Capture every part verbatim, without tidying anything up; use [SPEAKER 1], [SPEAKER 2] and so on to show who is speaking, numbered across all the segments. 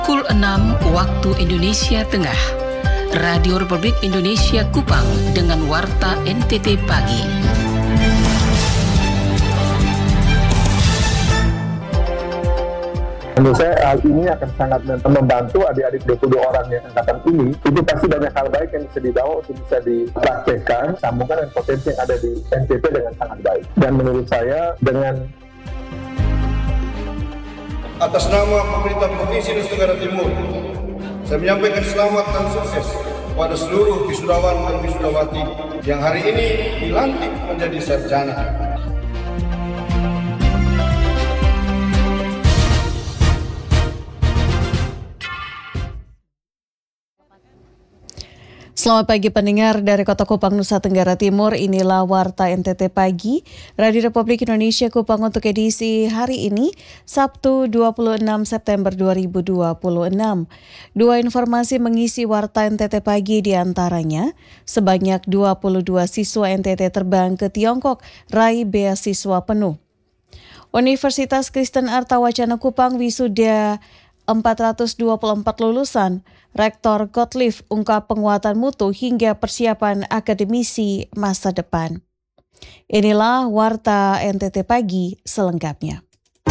[SPEAKER 1] Pukul enam waktu Indonesia Tengah. Radio Republik Indonesia Kupang dengan Warta N T T Pagi.
[SPEAKER 2] Menurut saya hal ini akan sangat membantu adik-adik dua puluh dua orang yang angkatan ini. Itu pasti banyak hal baik yang bisa dibawa untuk bisa dipraktekkan, sambungkan dengan potensi yang ada di N T T dengan sangat baik. Dan menurut saya dengan
[SPEAKER 3] atas nama pemerintah Provinsi Nusa Tenggara Timur, saya menyampaikan selamat dan sukses pada seluruh wisudawan dan wisudawati yang hari ini dilantik menjadi sarjana.
[SPEAKER 4] Selamat pagi pendengar dari Kota Kupang, Nusa Tenggara Timur. Inilah Warta N T T Pagi, Radio Republik Indonesia Kupang untuk edisi hari ini, Sabtu dua puluh enam September dua ribu dua puluh enam. Dua informasi mengisi Warta N T T Pagi diantaranya, sebanyak dua puluh dua siswa N T T terbang ke Tiongkok raih beasiswa penuh. Universitas Kristen Arta Wacana Kupang wisuda empat ratus dua puluh empat lulusan. Rektor Gottlieb ungkap penguatan mutu hingga persiapan akademisi masa depan. Inilah Warta N T T Pagi selengkapnya.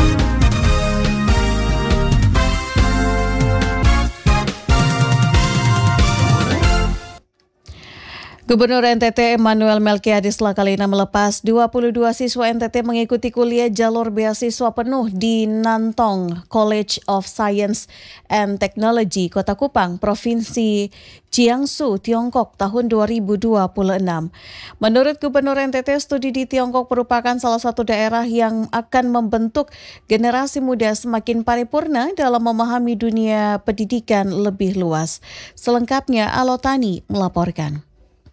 [SPEAKER 4] Gubernur N T T Emmanuel Melkiades Lakalina melepas dua puluh dua siswa N T T mengikuti kuliah jalur beasiswa penuh di Nantong College of Science and Technology, Kota Kupang, Provinsi Jiangsu, Tiongkok tahun dua ribu dua puluh enam. Menurut Gubernur N T T, studi di Tiongkok merupakan salah satu daerah yang akan membentuk generasi muda semakin paripurna dalam memahami dunia pendidikan lebih luas. Selengkapnya Alotani melaporkan.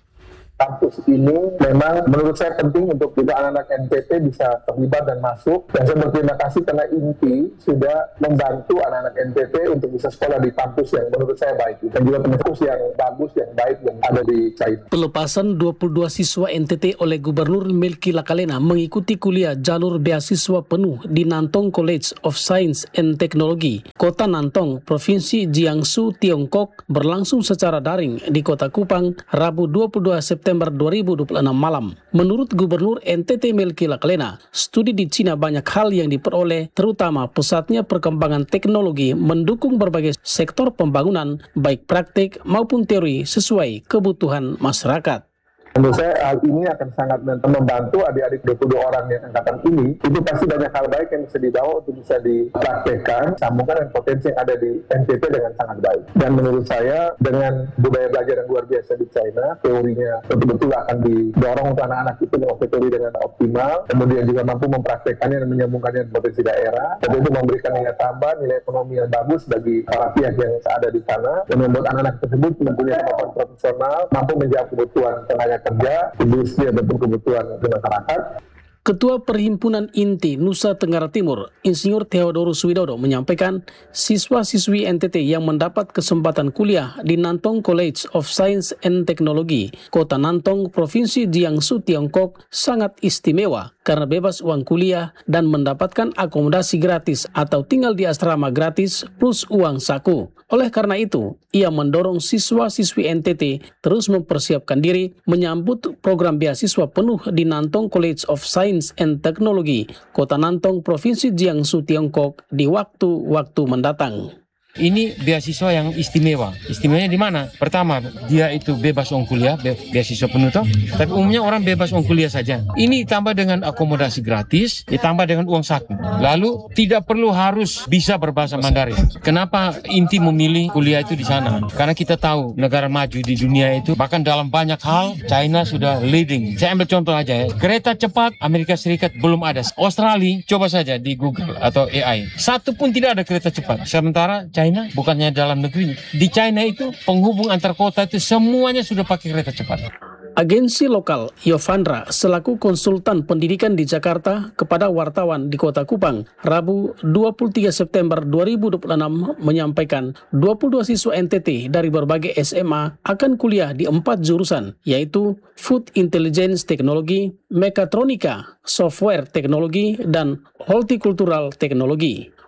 [SPEAKER 2] Kampus ini memang menurut saya penting untuk juga anak-anak N T T bisa terlibat dan masuk. Dan saya berterima kasih karena Inti sudah membantu anak-anak N T T untuk bisa sekolah di kampus yang menurut saya baik. Dan juga kampus yang bagus, yang baik, yang ada di China.
[SPEAKER 5] Pelepasan dua puluh dua siswa N T T oleh Gubernur Melki Lakalena mengikuti kuliah jalur beasiswa penuh di Nantong College of Science and Technology, Kota Nantong, Provinsi Jiangsu, Tiongkok, berlangsung secara daring di Kota Kupang, Rabu dua puluh dua September dua ribu dua puluh enam malam. Menurut Gubernur N T T Melki Lakalena, studi di Cina banyak hal yang diperoleh, terutama pesatnya perkembangan teknologi mendukung berbagai sektor pembangunan, baik praktik maupun teori sesuai kebutuhan masyarakat.
[SPEAKER 2] Menurut saya hal ini akan sangat membantu adik-adik dua puluh dua orang yang angkatan ini. Itu pasti banyak hal baik yang bisa dibawa untuk bisa dipraktekkan, sambungkan dengan potensi yang ada di N T T dengan sangat baik. Dan menurut saya dengan budaya belajar yang luar biasa di China, teorinya betul-betul akan didorong untuk anak-anak itu menguasai teori dengan optimal, kemudian juga mampu mempraktekkannya dan menyambungkannya dengan potensi daerah, dan itu memberikan nilai tambah, nilai ekonomi yang bagus bagi para pihak yang ada di sana, dan membuat anak-anak tersebut mempunyai kemampuan profesional, mampu menjawab kebutuhan tenaga kerja, industri ataupun kebutuhan masyarakat.
[SPEAKER 5] Ketua Perhimpunan Inti Nusa Tenggara Timur, Insinyur Theodorus Widodo menyampaikan siswa-siswi N T T yang mendapat kesempatan kuliah di Nantong College of Science and Technology, Kota Nantong, Provinsi Jiangsu, Tiongkok, sangat istimewa karena bebas uang kuliah dan mendapatkan akomodasi gratis atau tinggal di asrama gratis plus uang saku. Oleh karena itu, ia mendorong siswa-siswi N T T terus mempersiapkan diri menyambut program beasiswa penuh di Nantong College of Science and Technology, Kota Nantong, Provinsi Jiangsu, Tiongkok di waktu-waktu mendatang.
[SPEAKER 6] Ini beasiswa yang istimewa. Istimewanya di mana? Pertama, dia itu bebas uang kuliah, be- beasiswa penuh toh. Tapi umumnya orang bebas uang kuliah saja. Ini ditambah dengan akomodasi gratis, ditambah dengan uang saku. Lalu tidak perlu harus bisa berbahasa Mandarin. Kenapa Inti memilih kuliah itu di sana? Karena kita tahu negara maju di dunia itu, bahkan dalam banyak hal China sudah leading. Saya ambil contoh aja ya. Kereta cepat Amerika Serikat belum ada. Australia coba saja di Google atau A I. Satu pun tidak ada kereta cepat. Sementara China China, bukannya dalam negeri. Di China itu penghubung antar kota itu semuanya sudah pakai kereta cepat.
[SPEAKER 5] Agensi lokal Yovandra selaku konsultan pendidikan di Jakarta kepada wartawan di Kota Kupang, Rabu dua puluh tiga September dua ribu dua puluh enam menyampaikan dua puluh dua siswa N T T dari berbagai S M A akan kuliah di empat jurusan, yaitu Food Intelligence Technology, Mekatronika, Software Technology, dan Horticultural Technology.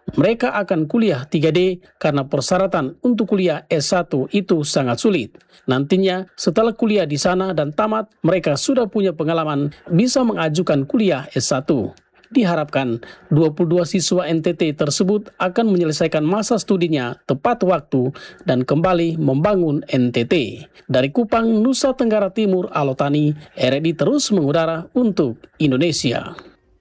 [SPEAKER 5] mereka akan kuliah tiga D karena persyaratan untuk kuliah S satu itu sangat sulit. Nantinya setelah kuliah di sana dan tamat, mereka sudah punya pengalaman bisa mengajukan kuliah S satu. Diharapkan dua puluh dua siswa N T T tersebut akan menyelesaikan masa studinya tepat waktu dan kembali membangun N T T. Dari Kupang, Nusa Tenggara Timur, Alotani, R R I terus mengudara untuk Indonesia.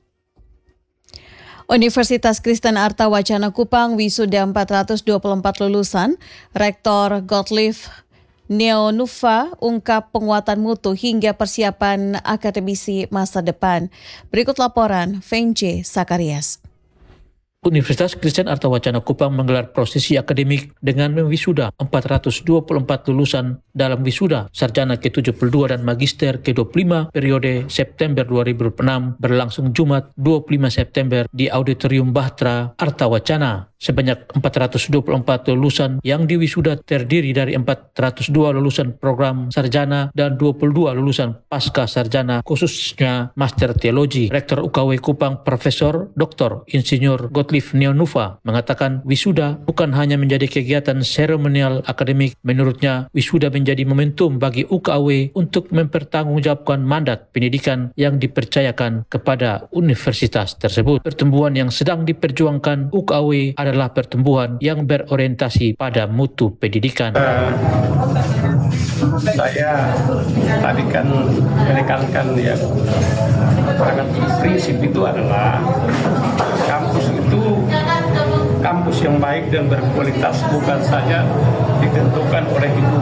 [SPEAKER 4] Universitas Kristen Arta Wacana Kupang wisuda empat ratus dua puluh empat lulusan. Rektor Gottlieb Neonufa ungkap penguatan mutu hingga persiapan akademisi masa depan. Berikut laporan Vence Sakarias.
[SPEAKER 7] Universitas Kristen Arta Wacana Kupang menggelar prosesi akademik dengan mewisuda empat ratus dua puluh empat lulusan dalam wisuda sarjana ke tujuh puluh dua dan magister ke dua puluh lima periode September dua ribu enam berlangsung Jumat dua puluh lima September di Auditorium Bahtera Arta Wacana. Sebanyak empat ratus dua puluh empat lulusan yang diwisuda terdiri dari empat ratus dua lulusan program sarjana dan dua puluh dua lulusan pasca sarjana khususnya Master Teologi. Rektor U K W Kupang Profesor Doktor Insinyur Gottlieb Neonufa mengatakan wisuda bukan hanya menjadi kegiatan seremonial akademik. Menurutnya, wisuda menjadi momentum bagi U K W untuk mempertanggungjawabkan mandat pendidikan yang dipercayakan kepada universitas tersebut. Pertumbuhan yang sedang diperjuangkan U K W adalah pertumbuhan yang berorientasi pada mutu pendidikan.
[SPEAKER 8] Uh, saya tadi kan menekankan ya, sangat prinsip itu adalah kampus itu kampus yang baik dan berkualitas bukan saja ditentukan oleh itu,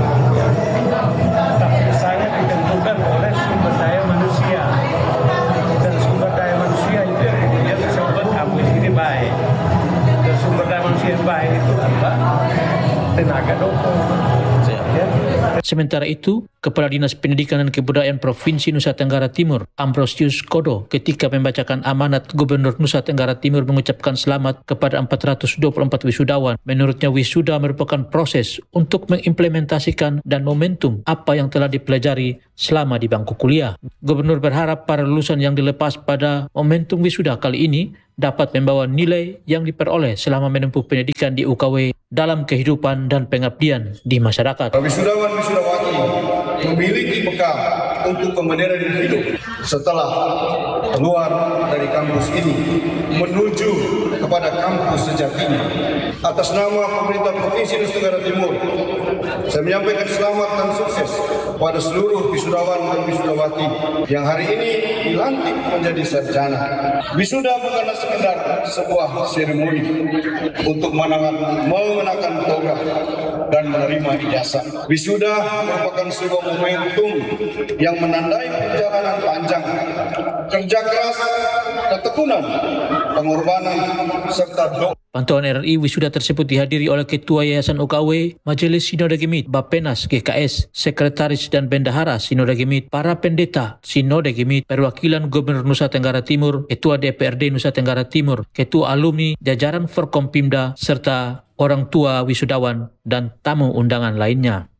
[SPEAKER 8] tapi saya ditentukan oleh sumber daya manusia, dan sumber daya manusia itu yang kemudian bisa membuat kampus ini baik. Dan sumber daya manusia yang baik itu adalah tenaga dokter. Ya.
[SPEAKER 7] Sementara itu, Kepala Dinas Pendidikan dan Kebudayaan Provinsi Nusa Tenggara Timur, Ambrosius Kodo, ketika membacakan amanat Gubernur Nusa Tenggara Timur mengucapkan selamat kepada empat ratus dua puluh empat wisudawan. Menurutnya wisuda merupakan proses untuk mengimplementasikan dan momentum apa yang telah dipelajari selama di bangku kuliah. Gubernur berharap para lulusan yang dilepas pada momentum wisuda kali ini dapat membawa nilai yang diperoleh selama menempuh pendidikan di U K W dalam kehidupan dan pengabdian di masyarakat.
[SPEAKER 3] Wisudawan wisudawati memiliki bekal untuk pembenaran hidup setelah keluar dari kampus ini menuju kepada kampus sejatinya. Atas nama pemerintah Provinsi Nusa Tenggara Timur, saya menyampaikan selamat dan sukses pada seluruh wisudawan dan wisudawati yang hari ini dilantik menjadi sarjana. Wisuda bukanlah sekedar sebuah seremoni untuk mengenakan toga dan menerima ijazah. Wisuda merupakan sebuah momentum yang menandai perjalanan panjang, kerja keras, ketekunan, pengorbanan, serta doa.
[SPEAKER 7] Pantauan R R I wisuda tersebut dihadiri oleh Ketua Yayasan U K W, Majelis Sinode Gemit, Bappenas G K S, Sekretaris dan Bendahara Sinode Gemit, para pendeta Sinode Gemit, perwakilan Gubernur Nusa Tenggara Timur, Ketua D P R D Nusa Tenggara Timur, Ketua Alumni, jajaran Forkompimda, serta orang tua wisudawan dan tamu undangan lainnya.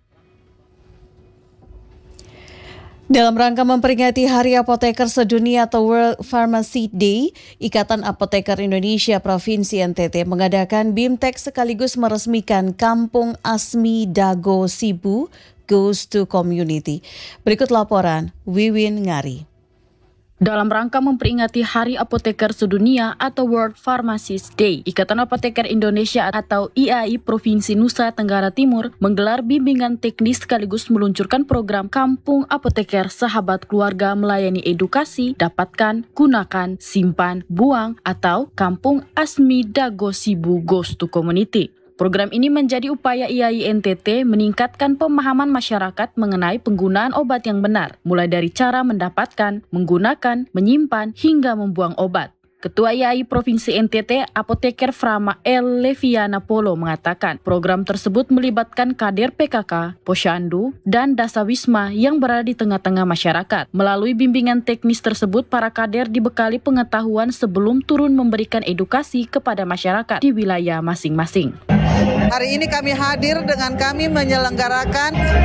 [SPEAKER 4] Dalam rangka memperingati Hari Apoteker Sedunia atau World Pharmacy Day, Ikatan Apoteker Indonesia Provinsi N T T mengadakan BIMTEK sekaligus meresmikan Kampung Asmi Dago Sibu Goes to Community. Berikut laporan Wiwin Ngari.
[SPEAKER 9] Dalam rangka memperingati Hari Apoteker Sedunia atau World Pharmacist Day, Ikatan Apoteker Indonesia atau I A I Provinsi Nusa Tenggara Timur menggelar bimbingan teknis sekaligus meluncurkan program Kampung Apoteker Sahabat Keluarga melayani edukasi, dapatkan, gunakan, simpan, buang atau Kampung Asmi Dago Sibu Goes to Community. Program ini menjadi upaya I A I N T T meningkatkan pemahaman masyarakat mengenai penggunaan obat yang benar, mulai dari cara mendapatkan, menggunakan, menyimpan, hingga membuang obat. Ketua I A I Provinsi N T T, Apoteker Frama L. Leviana Polo mengatakan, program tersebut melibatkan kader P K K, Posyandu, dan Dasawisma yang berada di tengah-tengah masyarakat. Melalui bimbingan teknis tersebut, para kader dibekali pengetahuan sebelum turun memberikan edukasi kepada masyarakat di wilayah masing-masing.
[SPEAKER 10] Hari ini kami hadir dengan kami menyelenggarakan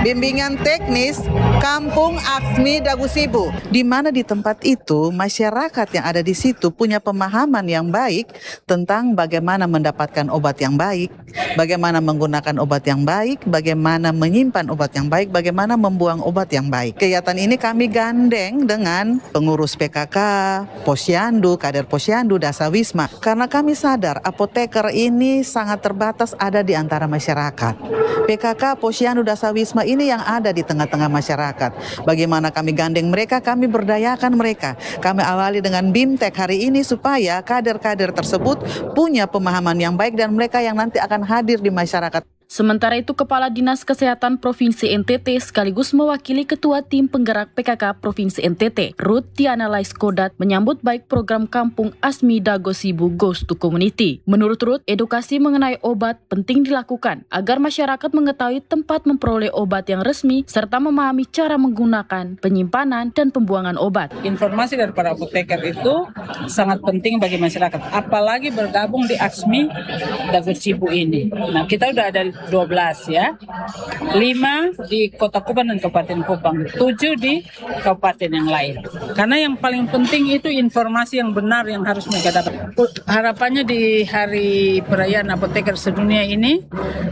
[SPEAKER 10] bimbingan teknis Kampung Asmi Dagusibu, di mana di tempat itu masyarakat yang ada di situ punya pemahaman yang baik tentang bagaimana mendapatkan obat yang baik, bagaimana menggunakan obat yang baik, bagaimana menyimpan obat yang baik, bagaimana membuang obat yang baik. Kegiatan ini kami gandeng dengan pengurus P K K, Posyandu, kader Posyandu, Dasawisma, karena kami sadar apoteker ini sangat terbatas ada di antara masyarakat. P K K, Posyandu, Dasawisma ini yang ada di tengah-tengah masyarakat. Bagaimana kami gandeng mereka, kami berdayakan mereka. Kami awali dengan BIMTEK hari ini supaya kader-kader tersebut punya pemahaman yang baik dan mereka yang nanti akan hadir di masyarakat.
[SPEAKER 9] Sementara itu, Kepala Dinas Kesehatan Provinsi N T T sekaligus mewakili Ketua Tim Penggerak P K K Provinsi N T T, Ruth Tiana Laiskodat, menyambut baik program Kampung Asmi Dagosibu Goes to Community. Menurut Ruth, edukasi mengenai obat penting dilakukan agar masyarakat mengetahui tempat memperoleh obat yang resmi serta memahami cara menggunakan, penyimpanan, dan pembuangan obat.
[SPEAKER 11] Informasi dari para apoteker itu sangat penting bagi masyarakat, apalagi bergabung di Asmi Dagosibu ini. Nah, kita udah ada dua belas ya, lima di Kota Kupang dan Kabupaten Kupang, tujuh di kabupaten yang lain. Karena yang paling penting itu informasi yang benar yang harus mereka dapat. Harapannya di hari perayaan apoteker sedunia ini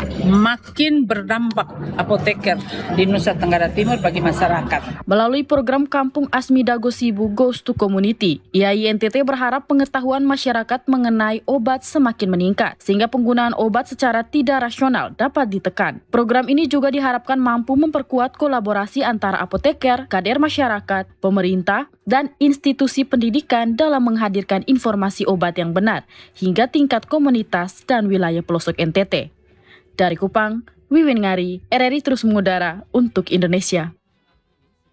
[SPEAKER 11] makin berdampak apoteker di Nusa Tenggara Timur bagi masyarakat.
[SPEAKER 9] Melalui program Kampung Asmi Dagosibu Goes to Community, I A I N T T berharap pengetahuan masyarakat mengenai obat semakin meningkat, sehingga penggunaan obat secara tidak rasional dapat ditekan. Program ini juga diharapkan mampu memperkuat kolaborasi antara apoteker, kader masyarakat, pemerintah, dan institusi pendidikan dalam menghadirkan informasi obat yang benar hingga tingkat komunitas dan wilayah pelosok N T T. Dari Kupang, Wiwin Ngari, R R I terus mengudara untuk Indonesia.